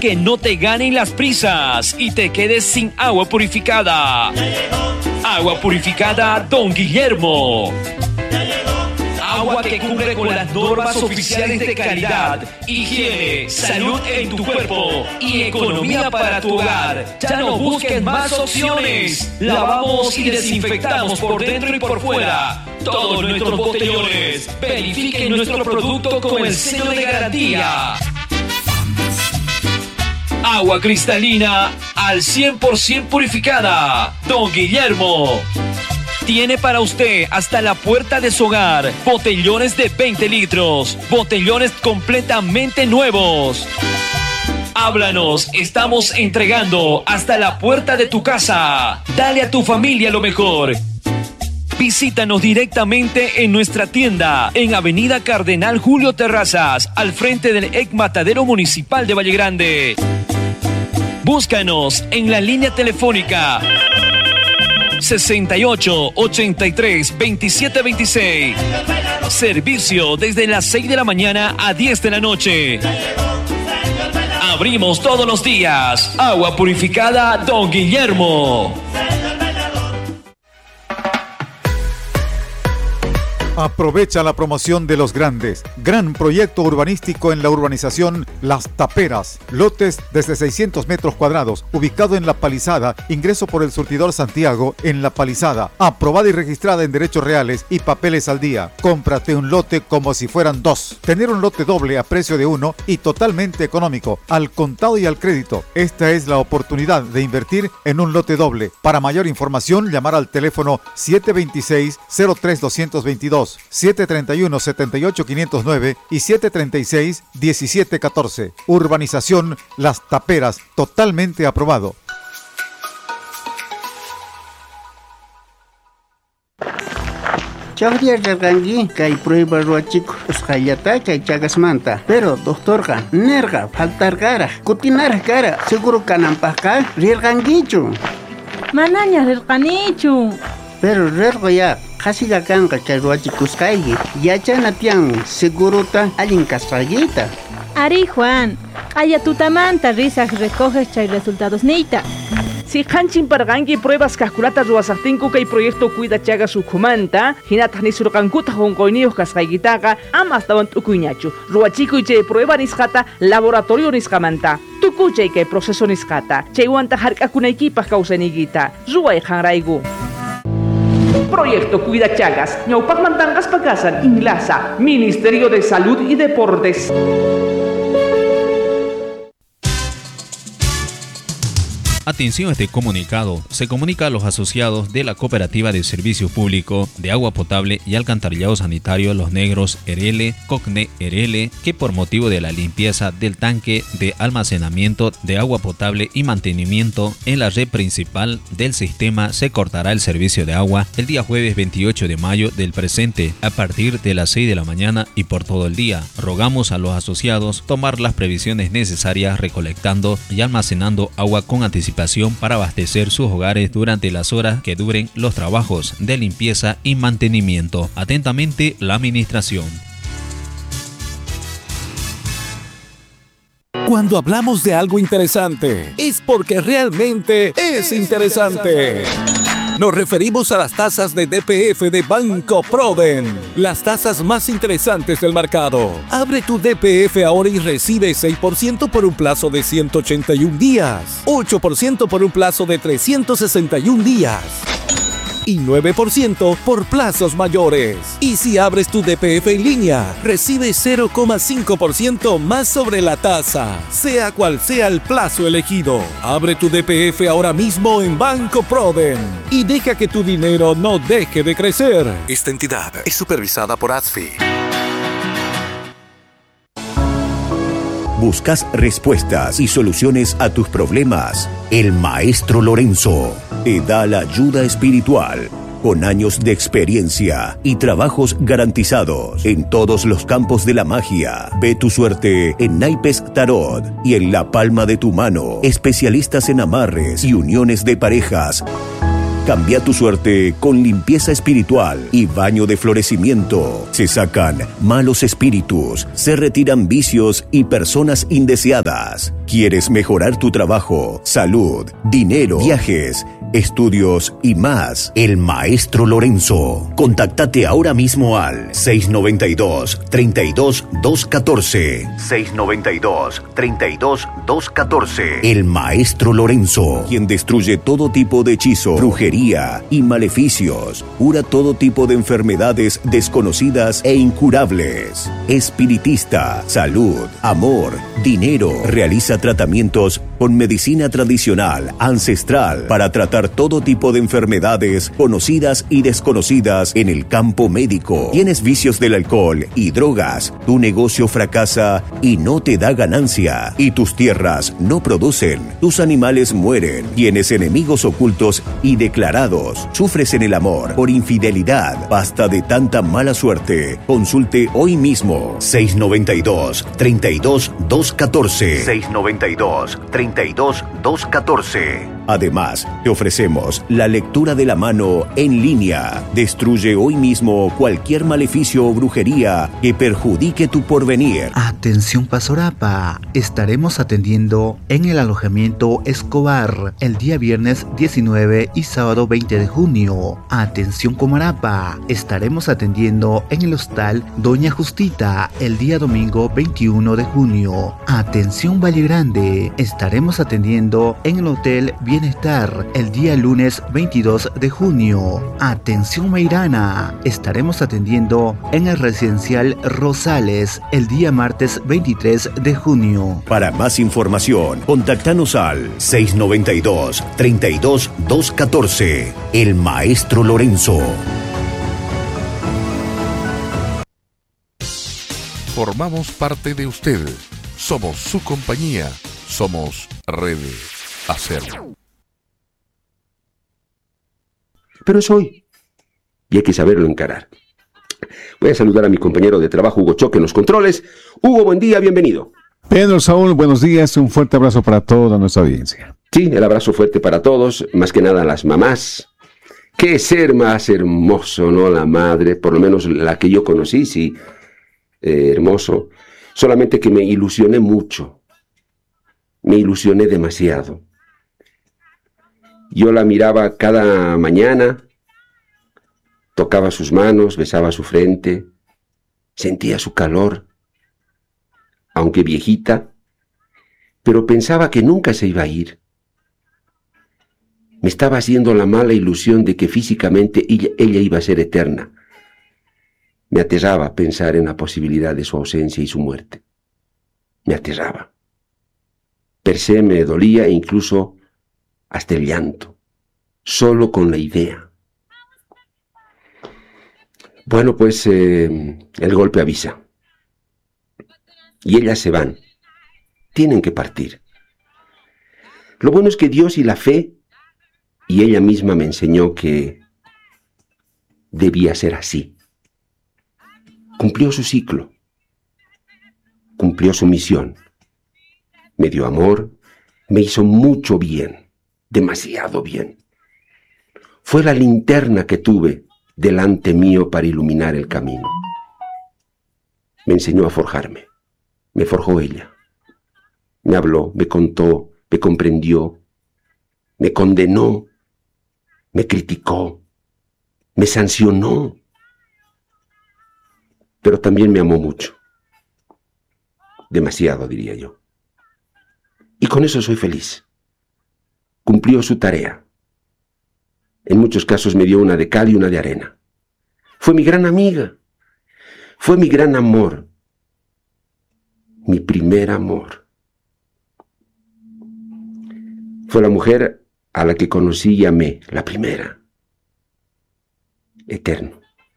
que no te ganen las prisas y te quedes sin agua purificada. Agua purificada Don Guillermo. Agua que cumple con las normas oficiales de calidad, higiene, salud en tu cuerpo y economía para tu hogar. Ya no busques más opciones. Lavamos y desinfectamos por dentro y por fuera todos nuestros botellones. Verifiquen nuestro producto con el sello de garantía. Agua cristalina al 100% purificada. Don Guillermo. Tiene para usted hasta la puerta de su hogar botellones de 20 litros, botellones completamente nuevos. Háblanos, estamos entregando hasta la puerta de tu casa. Dale a tu familia lo mejor. Visítanos directamente en nuestra tienda en Avenida Cardenal Julio Terrazas, al frente del EC Matadero Municipal de Valle Grande. Búscanos en la línea telefónica 68 83 27 26. Servicio desde las 6 de la mañana a 10 de la noche. Abrimos todos los días. Agua purificada Don Guillermo. Aprovecha la promoción de Los Grandes. Gran proyecto urbanístico en la urbanización Las Taperas. Lotes desde 600 metros cuadrados, ubicado en La Palizada, ingreso por el surtidor Santiago en La Palizada. Aprobada y registrada en derechos reales y papeles al día. Cómprate un lote como si fueran dos. Tener un lote doble a precio de uno y totalmente económico, al contado y al crédito. Esta es la oportunidad de invertir en un lote doble. Para mayor información, llamar al teléfono 726-03-222. 731-78-509 y 736-1714. Urbanización Las Taperas, totalmente aprobado. Chahria Rangi, kay prueba ruachico, escayata, kay chagas manta. Pero, doctorga, nerga, faltar cara, cutinar cara, seguro canampasca, rirganguicho. Manaña rirganicho. Pero rergo ya, casi la canca chay ruachicos calle, ya chanatian, seguro ta alin casallita. Ari Juan, aya tutamanta risas recoges chay resultados neita. Si hanchin pargangi pruebas calculatas ruasartinku kay proyecto cuida chaga sukumanta, hinata ni surkankuta honkoinios kasqaygitaga, amas tawan tukuñachu. Ruachiku chay prueba nisqata laboratorio nisqamanta. Tukuchay kay proceso nisqata. Chaywanta harkakunaykipaq kawsanigita. Ruay hanraygu. Proyecto Cuida Chagas, ñaupac mantangas pagasan, Inglasa, Ministerio de Salud y Deportes. Atención a este comunicado. Se comunica a los asociados de la Cooperativa de Servicio Público de Agua Potable y Alcantarillado Sanitario Los Negros RL, Cocne RL, que por motivo de la limpieza del tanque de almacenamiento de agua potable y mantenimiento en la red principal del sistema se cortará el servicio de agua el día jueves 28 de mayo del presente a partir de las 6 de la mañana y por todo el día. Rogamos a los asociados tomar las previsiones necesarias recolectando y almacenando agua con anticipación para abastecer sus hogares durante las horas que duren los trabajos de limpieza y mantenimiento. Atentamente, la Administración. Cuando hablamos de algo interesante, es porque realmente es interesante. Nos referimos a las tasas de DPF de Banco Proden, las tasas más interesantes del mercado. Abre tu DPF ahora y recibe 6% por un plazo de 181 días, 8% por un plazo de 361 días y 9% por plazos mayores. Y si abres tu DPF en línea, recibe 0,5% más sobre la tasa, sea cual sea el plazo elegido. Abre tu DPF ahora mismo en Banco Proden y deja que tu dinero no deje de crecer. Esta entidad es supervisada por ASFI. ¿Buscas respuestas y soluciones a tus problemas? El Maestro Lorenzo te da la ayuda espiritual con años de experiencia y trabajos garantizados en todos los campos de la magia. Ve tu suerte en naipes tarot y en la palma de tu mano. Especialistas en amarres y uniones de parejas. Cambia tu suerte con limpieza espiritual y baño de florecimiento. Se sacan malos espíritus, se retiran vicios y personas indeseadas. ¿Quieres mejorar tu trabajo, salud, dinero, viajes, estudios y más? El Maestro Lorenzo. Contáctate ahora mismo al 692-32-214. 692-32-214. El Maestro Lorenzo, quien destruye todo tipo de hechizo, brujería y maleficios. Cura todo tipo de enfermedades desconocidas e incurables. Espiritista, salud, amor, dinero. Realiza tratamientos con medicina tradicional, ancestral, para tratar todo tipo de enfermedades conocidas y desconocidas en el campo médico. ¿Tienes vicios del alcohol y drogas? Tu negocio fracasa y no te da ganancia. Y tus tierras no producen. Tus animales mueren. Tienes enemigos ocultos y declarados. Sufres en el amor por infidelidad. Basta de tanta mala suerte. Consulte hoy mismo. 692-32-214. 692-32-214. Además, te ofrecemos la lectura de la mano en línea. Destruye hoy mismo cualquier maleficio o brujería que perjudique tu porvenir. Atención Pasorapa, estaremos atendiendo en el alojamiento Escobar el día viernes 19 y sábado 20 de junio. Atención Comarapa, estaremos atendiendo en el hostal Doña Justita el día domingo 21 de junio. Atención Valle Grande, estaremos atendiendo en el hotel Bienestar el día lunes 22 de junio. Atención Meirana, estaremos atendiendo en el residencial Rosales el día martes 23 de junio. Para más información, contáctanos al 692-32-214. El Maestro Lorenzo. Formamos parte de usted. Somos su compañía. Somos Red Acer. Pero es hoy y hay que saberlo encarar. Voy a saludar a mi compañero de trabajo, Hugo Choque, en los controles. Hugo, buen día, bienvenido. Pedro, Saúl, buenos días. Un fuerte abrazo para toda nuestra audiencia. Sí, el abrazo fuerte para todos, más que nada a las mamás. Qué ser más hermoso, ¿no? La madre, por lo menos la que yo conocí, sí, hermoso. Solamente que me ilusioné mucho. Me ilusioné demasiado. Yo la miraba cada mañana, tocaba sus manos, besaba su frente, sentía su calor, aunque viejita, pero pensaba que nunca se iba a ir. Me estaba haciendo la mala ilusión de que físicamente ella iba a ser eterna. Me aterraba pensar en la posibilidad de su ausencia y su muerte. Me aterraba. Per se me dolía e incluso hasta el llanto, solo con la idea. Bueno, pues el golpe avisa. Y ellas se van. Tienen que partir. Lo bueno es que Dios y la fe, y ella misma me enseñó que debía ser así. Cumplió su ciclo. Cumplió su misión. Me dio amor, me hizo mucho bien. Demasiado bien. Fue la linterna que tuve delante mío para iluminar el camino. Me enseñó a forjarme. Me forjó ella. Me habló, me contó, me comprendió, me condenó, me criticó, me sancionó. Pero también me amó mucho. Demasiado, diría yo. Y con eso soy feliz. Cumplió su tarea. En muchos casos me dio una de cal y una de arena. Fue mi gran amiga. Fue mi gran amor. Mi primer amor. Fue la mujer a la que conocí y amé, la primera. Eterno.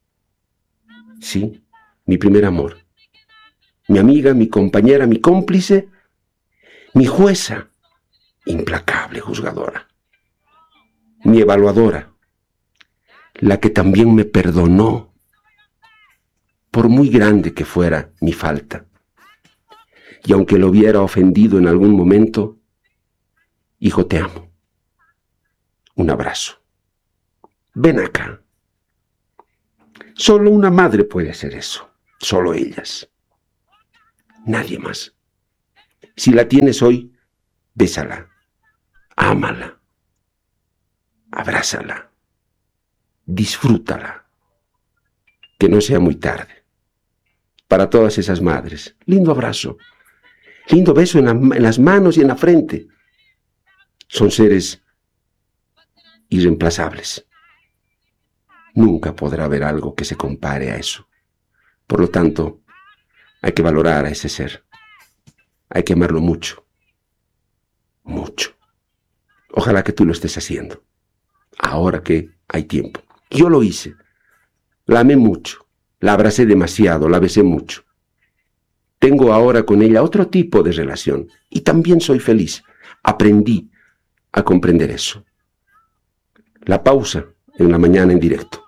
Sí, mi primer amor. Mi amiga, mi compañera, mi cómplice, mi jueza. Implacable juzgadora, mi evaluadora, la que también me perdonó, por muy grande que fuera mi falta. Y aunque lo hubiera ofendido en algún momento, hijo, te amo. Un abrazo. ven acá. Solo una madre puede hacer eso. Solo ellas. Nadie más. Si la tienes hoy, bésala. Ámala. Abrázala. Disfrútala. Que no sea muy tarde. Para todas esas madres, lindo abrazo. Lindo beso en las manos y en la frente. Son seres irreemplazables. Nunca podrá haber algo que se compare a eso. Por lo tanto, hay que valorar a ese ser. Hay que amarlo mucho. Mucho. Ojalá que tú lo estés haciendo. Ahora que hay tiempo. Yo lo hice. La amé mucho. La abracé demasiado. La besé mucho. Tengo ahora con ella otro tipo de relación. Y también soy feliz. Aprendí a comprender eso. La pausa en la mañana en directo.